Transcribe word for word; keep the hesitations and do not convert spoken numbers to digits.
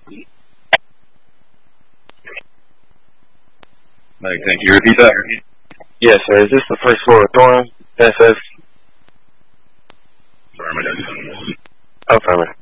Mike, thank you. Repeat that. Yes, sir. Is this the first floor of Thorn? S S? Affirmative. Affirmative.